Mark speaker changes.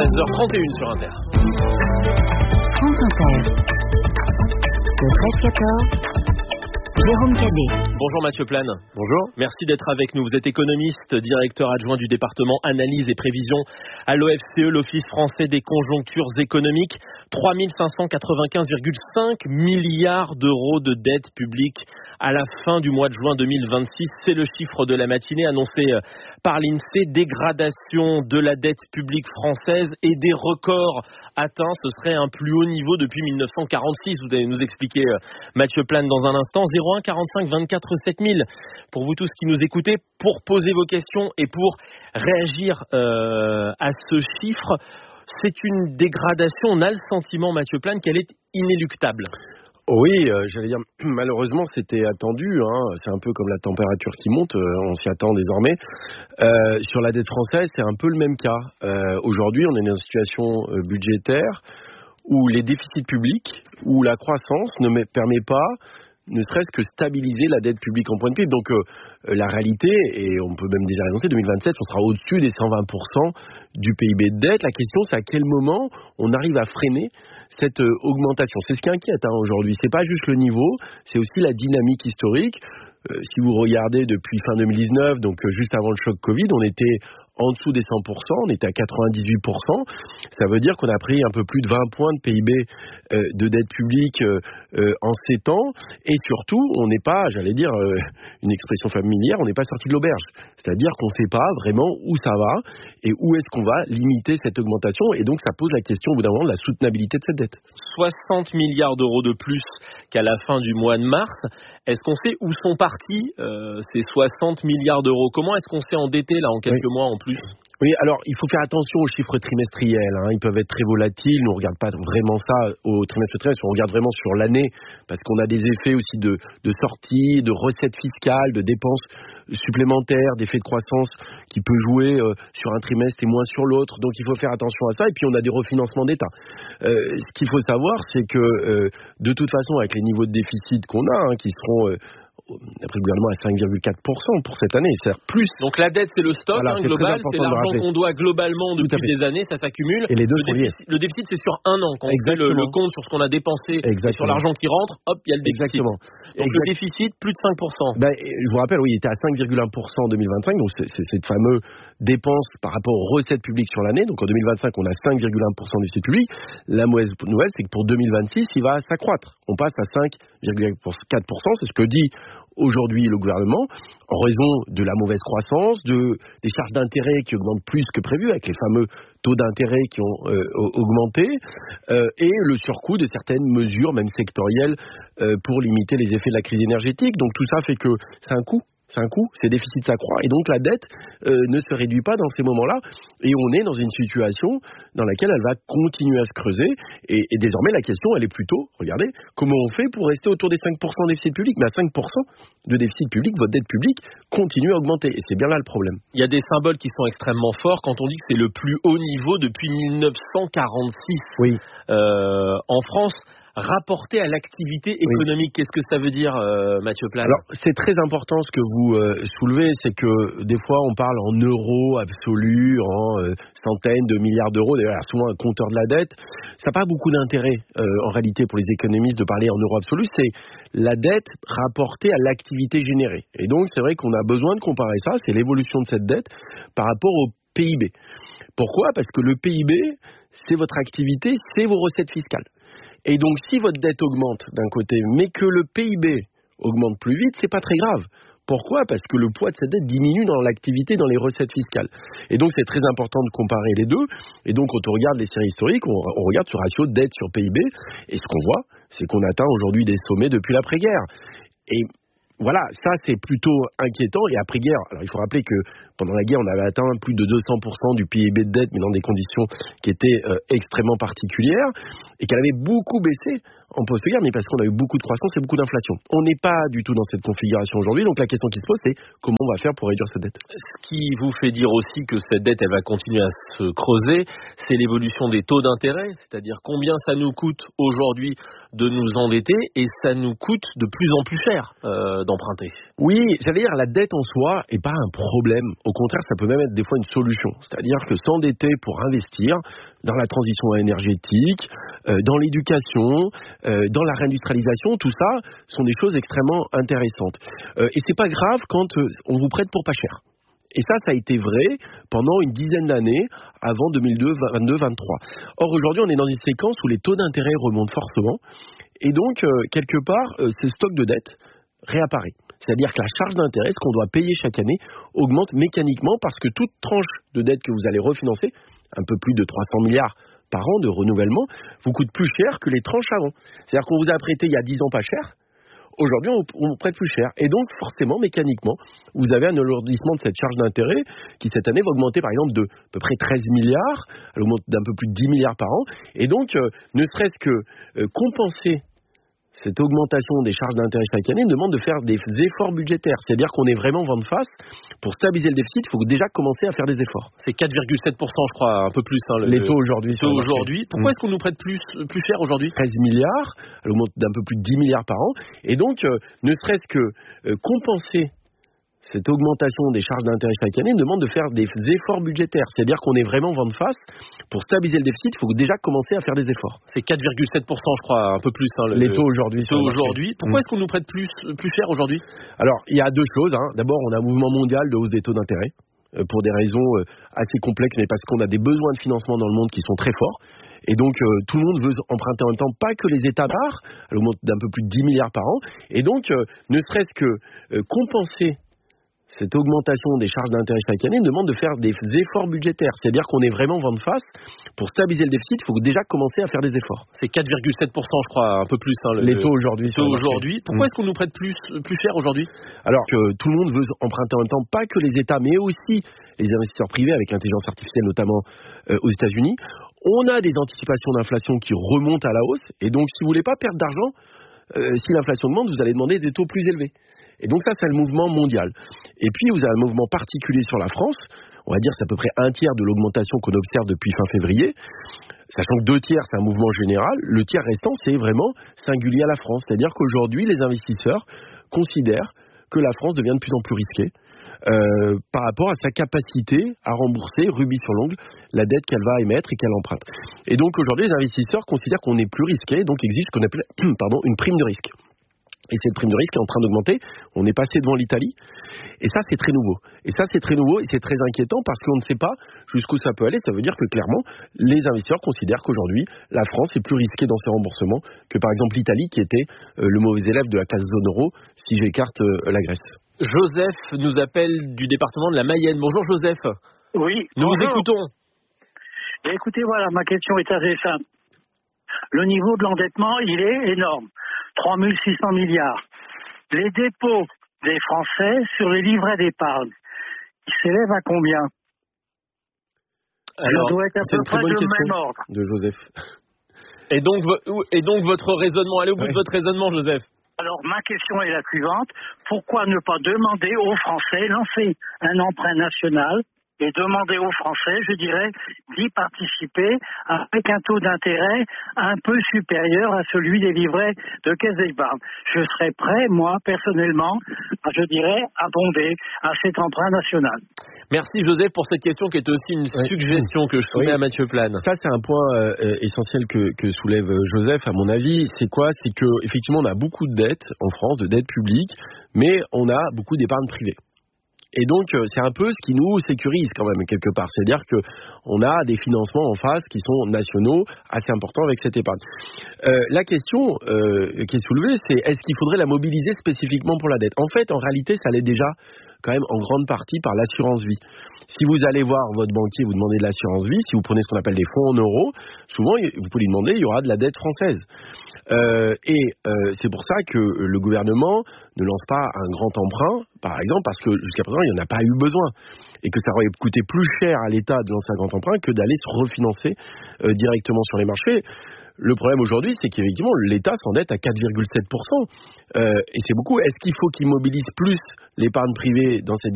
Speaker 1: 13h31 sur Inter.
Speaker 2: France Inter. Le 13-14. Jérôme Cadet.
Speaker 1: Bonjour Mathieu Plane.
Speaker 3: Bonjour.
Speaker 1: Merci d'être avec nous. Vous êtes économiste, directeur adjoint du département analyse et prévision à l'OFCE, l'Office français des conjonctures économiques. 3 595,5 milliards d'euros de dette publique à la fin du mois de juin 2026. C'est le chiffre de la matinée annoncé par l'INSEE. Dégradation de la dette publique française et des records atteints. Ce serait un plus haut niveau depuis 1946. Vous allez nous expliquer, Mathieu Plane, dans un instant. 01 45 24 7000 pour vous tous qui nous écoutez, pour poser vos questions et pour réagir à ce chiffre. C'est une dégradation, on a le sentiment, Mathieu Plane, qu'elle est inéluctable.
Speaker 3: Oui, j'allais dire, malheureusement, c'était attendu. C'est un peu comme la température qui monte, on s'y attend désormais. Sur la dette française, c'est un peu le même cas. Aujourd'hui, on est dans une situation budgétaire où les déficits publics, où la croissance ne permet pas, ne serait-ce que stabiliser la dette publique en point de PIB. Donc la réalité, et on peut même déjà l'annoncer, 2027, on sera au-dessus des 120% du PIB de dette. La question, c'est à quel moment on arrive à freiner cette augmentation. C'est ce qui inquiète aujourd'hui. C'est pas juste le niveau, c'est aussi la dynamique historique. Si vous regardez depuis fin 2019, donc juste avant le choc Covid, on était en dessous des 100%, on était à 98%. Ça veut dire qu'on a pris un peu plus de 20 points de PIB de dette publique en 7 ans. Et surtout, on n'est pas, j'allais dire, une expression familière, on n'est pas sorti de l'auberge. C'est-à-dire qu'on ne sait pas vraiment où ça va et où est-ce qu'on va limiter cette augmentation. Et donc, ça pose la question, au bout d'un moment, de la soutenabilité de cette dette.
Speaker 1: 60 milliards d'euros de plus qu'à la fin du mois de mars. Est-ce qu'on sait où sont partis ces 60 milliards d'euros ? Comment est-ce qu'on s'est endetté là en quelques mois en plus ?
Speaker 3: Oui, alors il faut faire attention aux chiffres trimestriels. Ils peuvent être très volatiles. Nous on regarde pas vraiment ça au trimestre, on regarde vraiment sur l'année, parce qu'on a des effets aussi de sortie, de recettes fiscales, de dépenses supplémentaires, d'effets de croissance qui peut jouer sur un trimestre et moins sur l'autre. Donc il faut faire attention à ça. Et puis on a des refinancements d'État. Ce qu'il faut savoir, c'est que de toute façon, avec les niveaux de déficit qu'on a, qui seront d'après le gouvernement à 5,4% pour cette année, c'est-à-dire plus.
Speaker 1: Donc la dette, c'est le stock global, c'est l'argent qu'on doit globalement depuis des années, ça s'accumule.
Speaker 3: Et les deux sont liés.
Speaker 1: Le déficit, c'est sur un an. Quand on fait le compte sur ce qu'on a dépensé et sur l'argent qui rentre, hop, il y a le déficit. Donc le déficit, plus de 5%.
Speaker 3: Je vous rappelle, il était à 5,1% en 2025, donc c'est cette fameuse dépense par rapport aux recettes publiques sur l'année. Donc en 2025, on a 5,1% de déficit public. La mauvaise nouvelle, c'est que pour 2026, il va s'accroître. On passe à 5,4%, c'est ce que dit aujourd'hui le gouvernement, en raison de la mauvaise croissance, des charges d'intérêt qui augmentent plus que prévu, avec les fameux taux d'intérêt qui ont augmenté, et le surcoût de certaines mesures, même sectorielles, pour limiter les effets de la crise énergétique. Donc tout ça fait que c'est un coût. Ces déficits s'accroissent et donc la dette ne se réduit pas dans ces moments-là, et on est dans une situation dans laquelle elle va continuer à se creuser, et désormais la question elle est plutôt, regardez, comment on fait pour rester autour des 5% de déficit public? Mais à 5% de déficit public, votre dette publique continue à augmenter, et c'est bien là le problème.
Speaker 1: Il y a des symboles qui sont extrêmement forts quand on dit que c'est le plus haut niveau depuis 1946 en France. Rapporté à l'activité économique, qu'est-ce que ça veut dire, Mathieu Plane ?
Speaker 3: Alors, c'est très important ce que vous soulevez, c'est que des fois on parle en euros absolus, en centaines de milliards d'euros, d'ailleurs souvent un compteur de la dette. Ça n'a pas beaucoup d'intérêt en réalité pour les économistes de parler en euros absolus, c'est la dette rapportée à l'activité générée. Et donc c'est vrai qu'on a besoin de comparer ça, c'est l'évolution de cette dette par rapport au PIB. Pourquoi ? Parce que le PIB, c'est votre activité, c'est vos recettes fiscales. Et donc, si votre dette augmente d'un côté, mais que le PIB augmente plus vite, c'est pas très grave. Pourquoi ? Parce que le poids de cette dette diminue dans l'activité, dans les recettes fiscales. Et donc, c'est très important de comparer les deux. Et donc, quand on regarde les séries historiques, on regarde ce ratio de dette sur PIB. Et ce qu'on voit, c'est qu'on atteint aujourd'hui des sommets depuis l'après-guerre. Et voilà, ça c'est plutôt inquiétant. Et après-guerre, alors il faut rappeler que pendant la guerre, on avait atteint plus de 200% du PIB de dette, mais dans des conditions qui étaient extrêmement particulières, et qu'elle avait beaucoup baissé en post-guerre, mais parce qu'on a eu beaucoup de croissance et beaucoup d'inflation. On n'est pas du tout dans cette configuration aujourd'hui, donc la question qui se pose, c'est comment on va faire pour réduire cette dette.
Speaker 1: Ce qui vous fait dire aussi que cette dette, elle va continuer à se creuser, c'est l'évolution des taux d'intérêt, c'est-à-dire combien ça nous coûte aujourd'hui de nous endetter, et ça nous coûte de plus en plus cher d'emprunter.
Speaker 3: Oui, j'allais dire, la dette en soi n'est pas un problème. Au contraire, ça peut même être des fois une solution. C'est-à-dire que s'endetter pour investir dans la transition énergétique, dans l'éducation, dans la réindustrialisation, tout ça sont des choses extrêmement intéressantes. Et c'est pas grave quand on vous prête pour pas cher. Et ça a été vrai pendant une dizaine d'années avant 2022-2023. Or, aujourd'hui, on est dans une séquence où les taux d'intérêt remontent fortement. Et donc, quelque part, ce stock de dette réapparaît. C'est-à-dire que la charge d'intérêt, ce qu'on doit payer chaque année, augmente mécaniquement parce que toute tranche de dette que vous allez refinancer, un peu plus de 300 milliards par an de renouvellement, vous coûte plus cher que les tranches avant. C'est-à-dire qu'on vous a prêté il y a 10 ans pas cher. Aujourd'hui, on vous prête plus cher. Et donc, forcément, mécaniquement, vous avez un alourdissement de cette charge d'intérêt qui, cette année, va augmenter, par exemple, de à peu près 13 milliards. Elle augmente d'un peu plus de 10 milliards par an. Et donc, ne serait-ce que compenser cette augmentation des charges d'intérêt chaque année demande de faire des efforts budgétaires. C'est-à-dire qu'on est vraiment vent de face. Pour stabiliser le déficit, il faut déjà commencer à faire des efforts.
Speaker 1: C'est 4,7%, je crois, un peu plus.
Speaker 3: Les taux aujourd'hui.
Speaker 1: Pourquoi est-ce qu'on nous prête plus cher aujourd'hui ?
Speaker 3: 13 milliards, elle augmente d'un peu plus de 10 milliards par an. Et donc, ne serait-ce que compenser cette augmentation des charges d'intérêt chaque année demande de faire des efforts budgétaires. C'est-à-dire qu'on est vraiment vent de face. Pour stabiliser le déficit, il faut déjà commencer à faire des efforts.
Speaker 1: C'est 4,7%, je crois, un peu plus.
Speaker 3: Les taux aujourd'hui.
Speaker 1: Pourquoi est-ce qu'on nous prête plus cher aujourd'hui ?
Speaker 3: Alors, il y a deux choses. D'abord, on a un mouvement mondial de hausse des taux d'intérêt pour des raisons assez complexes, mais parce qu'on a des besoins de financement dans le monde qui sont très forts. Et donc, tout le monde veut emprunter en même temps, pas que les États barres. Elle augmente d'un peu plus de 10 milliards par an. Et donc, ne serait-ce que compenser cette augmentation des charges d'intérêt chaque année demande de faire des efforts budgétaires. C'est-à-dire qu'on est vraiment vent de face. Pour stabiliser le déficit, il faut déjà commencer à faire des efforts.
Speaker 1: C'est 4,7%, je crois, un peu plus.
Speaker 3: Les taux aujourd'hui.
Speaker 1: Pourquoi est-ce qu'on nous prête plus cher aujourd'hui ?
Speaker 3: Alors que tout le monde veut emprunter en même temps, pas que les États, mais aussi les investisseurs privés avec l'intelligence artificielle, notamment aux États-Unis. On a des anticipations d'inflation qui remontent à la hausse. Et donc, si vous ne voulez pas perdre d'argent, si l'inflation augmente, vous allez demander des taux plus élevés. Et donc ça, c'est le mouvement mondial. Et puis, vous avez un mouvement particulier sur la France. On va dire c'est à peu près un tiers de l'augmentation qu'on observe depuis fin février. Sachant que 2 tiers, c'est un mouvement général. Le tiers restant, c'est vraiment singulier à la France. C'est-à-dire qu'aujourd'hui, les investisseurs considèrent que la France devient de plus en plus risquée par rapport à sa capacité à rembourser, rubis sur l'ongle, la dette qu'elle va émettre et qu'elle emprunte. Et donc aujourd'hui, les investisseurs considèrent qu'on est plus risqué, donc exigent ce qu'on appelle une prime de risque. Et cette prime de risque est en train d'augmenter. On est passé devant l'Italie. Et ça, c'est très nouveau. Et c'est très inquiétant parce qu'on ne sait pas jusqu'où ça peut aller. Ça veut dire que clairement, les investisseurs considèrent qu'aujourd'hui, la France est plus risquée dans ses remboursements que par exemple l'Italie qui était le mauvais élève de la classe zone euro si j'écarte la Grèce.
Speaker 1: Joseph nous appelle du département de la Mayenne. Bonjour Joseph.
Speaker 4: Oui.
Speaker 1: Nous vous écoutons.
Speaker 4: Écoutez, voilà, ma question est assez simple. Le niveau de l'endettement, il est énorme. 3 600 milliards. Les dépôts des Français sur les livrets d'épargne, ils s'élèvent à combien ?
Speaker 3: Alors,
Speaker 4: ça doit être à
Speaker 3: c'est
Speaker 4: peu
Speaker 3: une très
Speaker 4: près
Speaker 3: bonne
Speaker 4: le
Speaker 3: question
Speaker 4: même ordre.
Speaker 3: de Joseph.
Speaker 1: Et donc votre raisonnement, allez au bout de votre raisonnement, Joseph.
Speaker 4: Alors, ma question est la suivante. Pourquoi ne pas demander aux Français, lancer un emprunt national et demander aux Français, je dirais, d'y participer avec un taux d'intérêt un peu supérieur à celui des livrets de caisse d'épargne. Je serais prêt, moi, personnellement, je dirais, abonder à cet emprunt national.
Speaker 1: Merci Joseph pour cette question qui est aussi une suggestion que je soumets à Mathieu Plane.
Speaker 3: Ça, c'est un point essentiel que soulève Joseph, à mon avis. C'est quoi ? C'est qu'effectivement, on a beaucoup de dettes en France, de dettes publiques, mais on a beaucoup d'épargne privée. Et donc, c'est un peu ce qui nous sécurise quand même, quelque part. C'est-à-dire qu'on a des financements en face qui sont nationaux assez importants avec cette épargne. La question qui est soulevée, c'est est-ce qu'il faudrait la mobiliser spécifiquement pour la dette ? En fait, en réalité, ça l'est déjà quand même en grande partie par l'assurance vie. Si vous allez voir votre banquier, vous demandez de l'assurance vie, si vous prenez ce qu'on appelle des fonds en euros, souvent, vous pouvez lui demander, il y aura de la dette française. C'est pour ça que le gouvernement ne lance pas un grand emprunt, par exemple, parce que jusqu'à présent, il n'y en a pas eu besoin. Et que ça aurait coûté plus cher à l'État de lancer un grand emprunt que d'aller se refinancer directement sur les marchés. Le problème aujourd'hui, c'est qu'effectivement, l'État s'endette à 4,7%. Et c'est beaucoup. Est-ce qu'il faut qu'il mobilise plus l'épargne privée dans cette